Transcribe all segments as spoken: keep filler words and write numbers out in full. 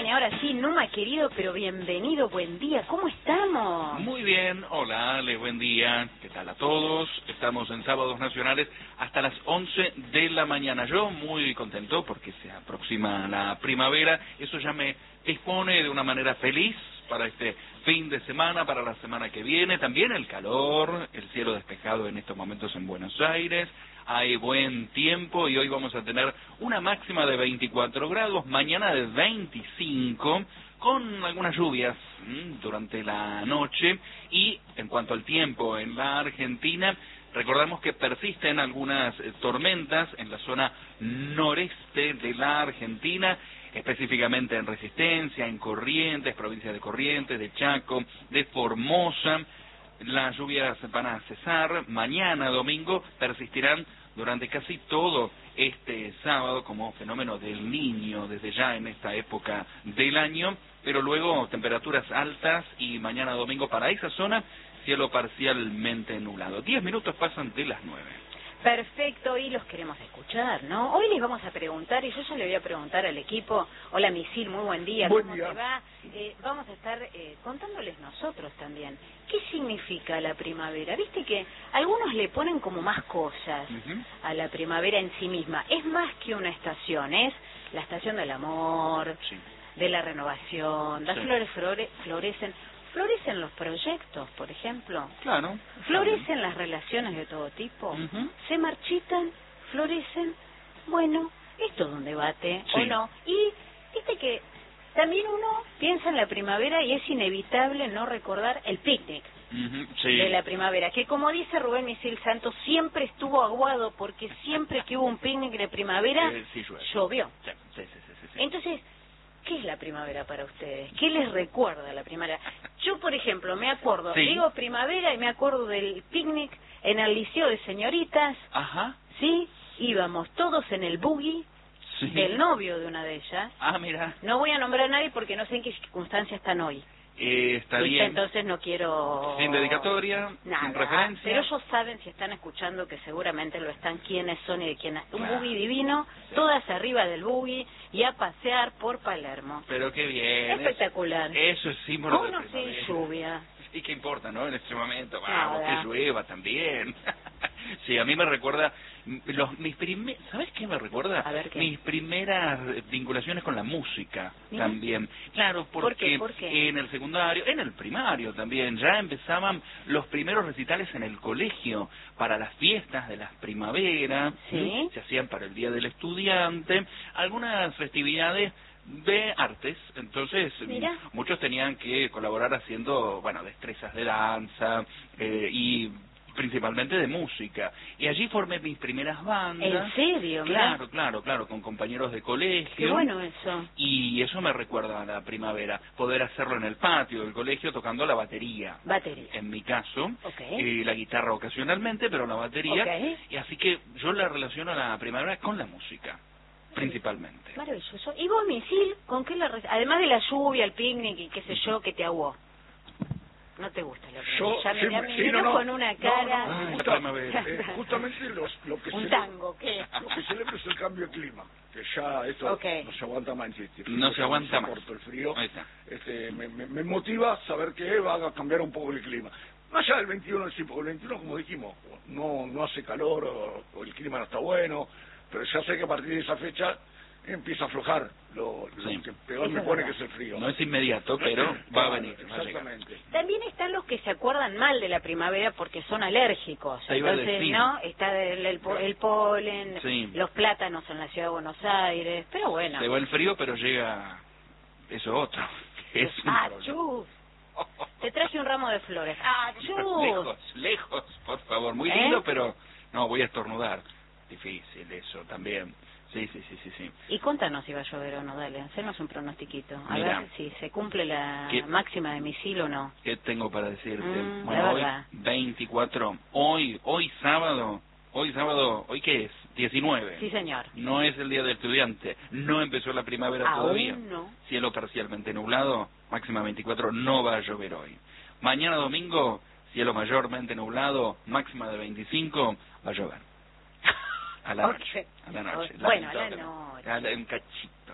acompaña ahora sí, Numa querido, pero bienvenido, buen día, ¿cómo estamos? Muy bien, hola Ale, buen día, ¿qué tal a todos? Estamos en Sábados Nacionales hasta las once de la mañana. Yo muy contento porque se aproxima la primavera, eso ya me expone de una manera feliz para este fin de semana, para la semana que viene. También el calor, el cielo despejado en estos momentos en Buenos Aires. Hay buen tiempo y hoy vamos a tener una máxima de veinticuatro grados, mañana de veinticinco, con algunas lluvias ¿m? durante la noche. Y en cuanto al tiempo en la Argentina, recordamos que persisten algunas eh, tormentas en la zona noreste de la Argentina, específicamente en Resistencia, en Corrientes, provincia de Corrientes, de Chaco, de Formosa. Las lluvias van a cesar, mañana domingo persistirán durante casi todo este sábado como fenómeno del Niño desde ya en esta época del año, pero luego temperaturas altas y mañana domingo para esa zona cielo parcialmente nublado. Diez minutos pasan de las nueve. Perfecto, y los queremos escuchar, ¿no? Hoy les vamos a preguntar, y yo ya le voy a preguntar al equipo, hola Misil, muy buen día, buen ¿cómo día. te va? Eh, vamos a estar eh, contándoles nosotros también, ¿qué significa la primavera? Viste que algunos le ponen como más cosas Uh-huh. a la primavera en sí misma, es más que una estación, es la estación del amor, Sí. de la renovación, las Sí. flores flore- florecen, florecen los proyectos, por ejemplo. Claro. Florecen las relaciones de todo tipo, Uh-huh. se marchitan, florecen, bueno, es todo un debate, Sí. ¿o no? Y viste que también uno piensa en la primavera y es inevitable no recordar el picnic Uh-huh. Sí. de la primavera, que como dice Rubén Misil Santos, siempre estuvo aguado porque siempre que hubo un picnic de primavera, Eh, sí, llueve. llovió. Sí, sí, sí, sí, sí, sí. Entonces, ¿qué es la primavera para ustedes? ¿Qué les recuerda la primavera? Yo, por ejemplo, me acuerdo, Sí. digo primavera y me acuerdo del picnic en el Liceo de Señoritas, Ajá. ¿sí? Íbamos todos en el buggy Sí. del novio de una de ellas. Ah, mira. No voy a nombrar a nadie porque no sé en qué circunstancias están hoy. Eh, está ¿Viste? bien. Entonces no quiero... Sin dedicatoria, Nada, sin referencia. pero ellos saben, si están escuchando, que seguramente lo están, quiénes son y de quién. Un Claro. buggy divino, Sí. todas arriba del buggy y a pasear por Palermo. Pero qué bien. Espectacular. Es- Eso es símbolo ¿Cómo de no sin primavera. lluvia? Sí, qué importa, ¿no? En este momento, vamos, Nada. que llueva también. Sí, a mí me recuerda, los, mis primer, ¿sabes qué me recuerda? A ver, ¿qué? Mis primeras vinculaciones con la música Mira. también. Claro, ¿Por porque qué? ¿Por qué? en el secundario, en el primario también, ya empezaban los primeros recitales en el colegio para las fiestas de las primaveras. Sí. Se hacían para el Día del Estudiante, algunas festividades de artes, entonces Mira. muchos tenían que colaborar haciendo, bueno, destrezas de danza eh, y principalmente de música. Y allí formé mis primeras bandas. ¿En serio? Mirá. Claro, claro, claro, con compañeros de colegio. Qué bueno eso. Y eso me recuerda a la primavera, poder hacerlo en el patio del colegio tocando la batería. Batería. En mi caso, Ok. eh, la guitarra ocasionalmente, pero la batería. Ok. Y así que yo la relaciono a la primavera con la música, principalmente. Maravilloso. ¿Y vos, Misil, con qué la... re- Además de la lluvia, el picnic y qué sé yo, que te aguó? ¿No te gusta la primavera? Yo, Ya sí, me, ya me- me sí, miró no, no. con una No, cara... no, Ay, la justa- primavera. eh, justamente los, lo que Un celebro- tango, ¿qué? Lo que celebro es el cambio de clima, que ya esto Ok. no se aguanta más. Este frío, No se ya aguanta más. soporto el frío. Ahí está. Este, me, me, me motiva saber que va a cambiar un poco el clima. Más allá del veintiuno, sí, porque el veintiuno, como dijimos, no, no hace calor o, o el clima no está bueno, pero ya sé que a partir de esa fecha empieza a aflojar lo, lo Sí. que peor Eso me es pone, verdad. que es el frío. No es inmediato, pero va a Claro, venir. Va a llegar. Exactamente. También están los que se acuerdan mal de la primavera porque son alérgicos. Te iba a Entonces, decir. ¿no? Está el, el, po- el polen, Sí. los plátanos en la ciudad de Buenos Aires, pero bueno. Se va el frío, pero llega eso otro. que Es un ¡Ah, problema. chus! Te traje un ramo de flores. ¡Ah, chus! Lejos, lejos, por favor. Muy ¿Eh? lindo, pero no, voy a estornudar. Difícil eso también. Sí, sí, sí, sí, sí. Y contanos si va a llover o no, dale, hacernos un pronostiquito. A Mira. ver si se cumple la ¿Qué? máxima de misil o no. ¿Qué tengo para decirte? Mm, la bueno, hoy verdad. veinticuatro, hoy, hoy sábado, hoy sábado, ¿hoy qué es? diecinueve. Sí, señor. No es el día del estudiante, no empezó la primavera Aún todavía. no. Cielo parcialmente nublado, máxima veinticuatro, no va a llover hoy. Mañana domingo, cielo mayormente nublado, máxima de veinticinco, va a llover. A la Ok. noche, a la noche. Bueno, a la lamentablemente. noche. A la- un cachito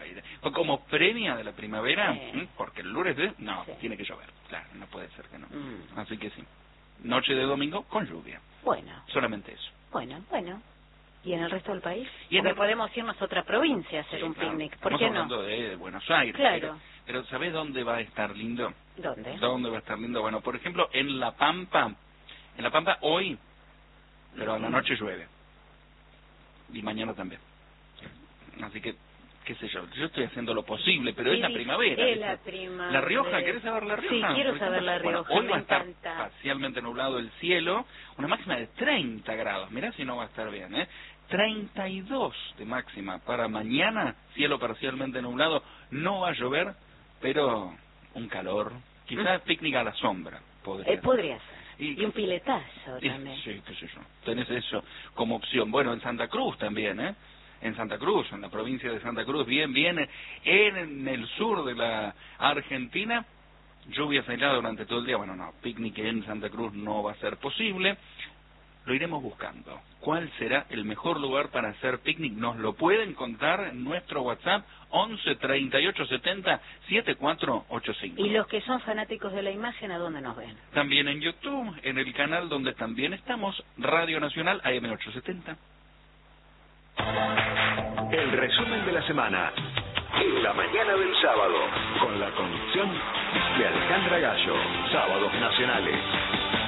aire. Fue como premia de la primavera, Sí. ¿m? Porque el lunes de... No, Sí. tiene que llover. Claro, no puede ser que no. Mm. Así que sí. Noche de domingo con lluvia. Bueno, Solamente eso. bueno, bueno. ¿Y en el resto del país? Y en Porque el- podemos irnos a otra provincia a hacer Sí, un claro. picnic. ¿Por Estamos qué no? hablando de Buenos Aires. Claro. Pero, pero ¿sabés dónde va a estar lindo? ¿Dónde? ¿Dónde va a estar lindo? Bueno, por ejemplo, en La Pampa. En La Pampa hoy, pero a la noche llueve. Y mañana también. Así que, qué sé yo, yo estoy haciendo lo posible, pero Sí, es la dice- primavera. es la ¿viste? primavera. La Rioja, ¿querés saber La Rioja? Sí, quiero Por saber ejemplo? La Bueno, Rioja, hoy me va a estar encanta. parcialmente nublado el cielo, una máxima de treinta grados. Mirá si no va a estar bien, ¿eh? treinta y dos de máxima para mañana, cielo parcialmente nublado, no va a llover, pero un calor, quizás picnic a la sombra, podría Eh, ser. podría ser. Y- Y, un piletazo Y- también. Sí, qué sé yo. Tenés eso como opción. Bueno, en Santa Cruz también, ¿eh? En Santa Cruz, en la provincia de Santa Cruz, bien, bien, en el sur de la Argentina, lluvias aisladas durante todo el día. Bueno, no, picnic en Santa Cruz no va a ser posible. Lo iremos buscando. ¿Cuál será el mejor lugar para hacer picnic? Nos lo pueden contar en nuestro WhatsApp once treinta y ocho setenta setenta y cuatro ochenta y cinco. Y los que son fanáticos de la imagen, ¿a dónde nos ven? También en YouTube, en el canal donde también estamos, Radio Nacional A M ochocientos setenta. El resumen de la semana en la mañana del sábado, con la conducción de Alejandra Gallo. Sábados Nacionales.